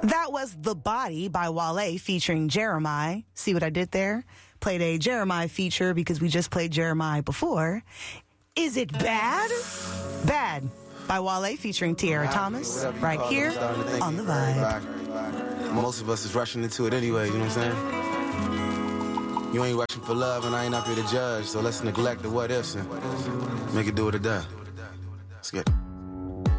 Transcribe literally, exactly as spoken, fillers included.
That was The Body by Wale featuring Jeremiah. See what I did there? Played a Jeremiah feature because we just played Jeremiah before. Is It Bad? Bad by Wale featuring Tierra Thomas right here on The Vibe. Most of us is rushing into it anyway, you know what I'm saying? You ain't rushing for love and I ain't up here to judge, so let's neglect the what ifs and make it do what it does. Let's get it.